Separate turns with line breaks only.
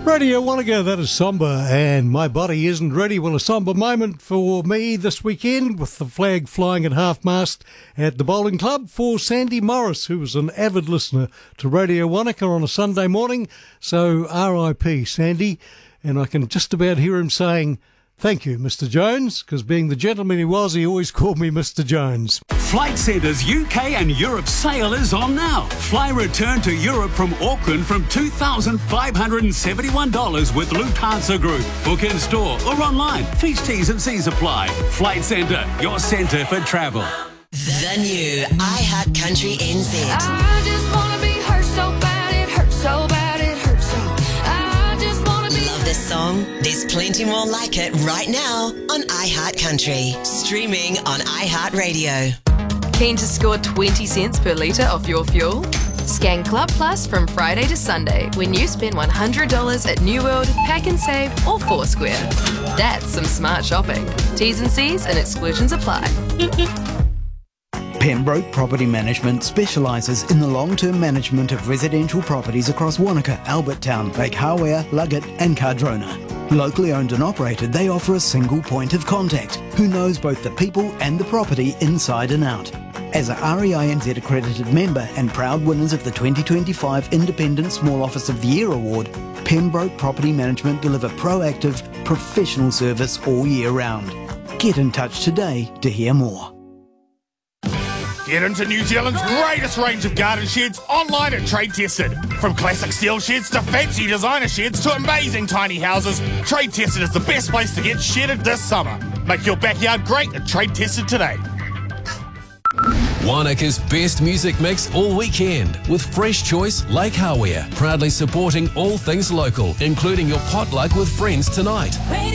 Radio Wanaka, that is Samba, and my body isn't ready. Well, a somber moment for me this weekend with the flag flying at half-mast at the bowling club for Sandy Morris, who was an avid listener to Radio Wanaka on a Sunday morning. So R.I.P. Sandy, and I can just about hear him saying, "Thank you, Mr. Jones," because being the gentleman he was, he always called me Mr. Jones.
Flight Centre's UK and Europe sale is on now. Fly return to Europe from Auckland from $2,571 with Lufthansa Group. Book in store or online. Fees, T's and C's apply. Flight Centre, your centre for travel.
The new iHeart Country NZ.
I just want to be hurt so bad, it hurts so bad, it hurts so. I just want to be.
Love this song? There's plenty more like it right now on iHeart Country. Streaming on iHeartRadio.
Keen to score 20 cents per litre off your fuel? Scan Club Plus from Friday to Sunday when you spend $100 at New World, Pack and Save or Foursquare. That's some smart shopping. T's and C's and exclusions apply.
Pembroke Property Management specialises in the long-term management of residential properties across Wanaka, Albertown, Lake Hawea, Luggett and Cardrona. Locally owned and operated, they offer a single point of contact who knows both the people and the property inside and out. As a REINZ accredited member and proud winners of the 2025 Independent Small Office of the Year Award, Pembroke Property Management deliver proactive, professional service all year round. Get in touch today to hear more.
Get into New Zealand's greatest range of garden sheds online at Trade Tested. From classic steel sheds to fancy designer sheds to amazing tiny houses, Trade Tested is the best place to get shedded this summer. Make your backyard great at Trade Tested today.
Wanaka's best music mix all weekend with Fresh Choice Lake Hawea, proudly supporting all things local, including your potluck with friends tonight.